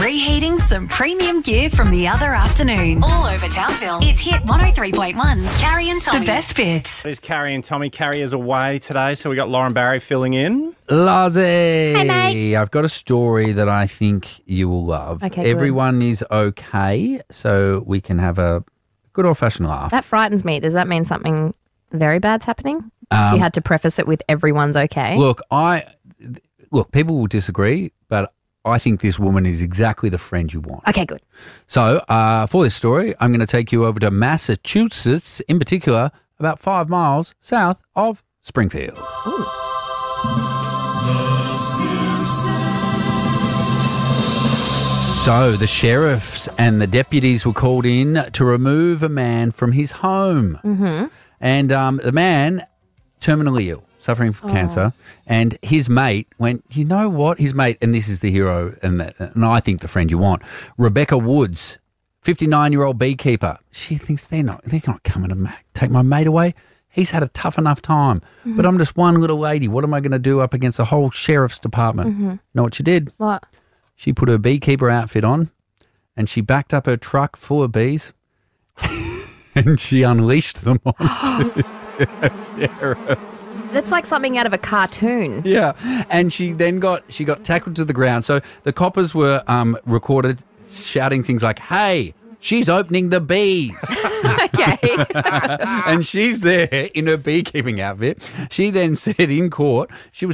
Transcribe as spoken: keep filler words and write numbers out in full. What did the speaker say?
Reheating some premium gear from the other afternoon. All over Townsville. It's Hit one oh three point one's Carrie and Tommy. The best bits. There's Carrie and Tommy. Carrie is away today, so we got Lauren Barry filling in. Lozzie. Hey, mate. I've got a story that I think you will love. Okay, good. Everyone is okay, so we can have a good old-fashioned laugh. That frightens me. Does that mean something very bad's happening? Um, you had to preface it with everyone's okay. Look, I look. People will disagree, but I think this woman is exactly the friend you want. Okay, good. So, uh, for this story, I'm going to take you over to Massachusetts, in particular, about five miles south of Springfield. Ooh. So, the sheriffs and the deputies were called in to remove a man from his home. Mm-hmm. And um, the man, terminally ill, suffering from Oh. cancer, and his mate went, you know what? His mate, and this is the hero, and, the, and I think the friend you want, Rebecca Woods, fifty-nine-year-old beekeeper. She thinks they're not, they're not coming to ma- take my mate away. He's had a tough enough time, Mm-hmm. but I'm just one little lady. What am I going to do up against the whole sheriff's department? Mm-hmm. Know what she did? What? She put her beekeeper outfit on, and she backed up her truck full of bees, and she unleashed them onto the sheriffs. That's like something out of a cartoon. Yeah, and she then got she got tackled to the ground. So the coppers were um, recorded shouting things like, "Hey, she's opening the bees," Okay. and she's there in her beekeeping outfit. She then said in court she was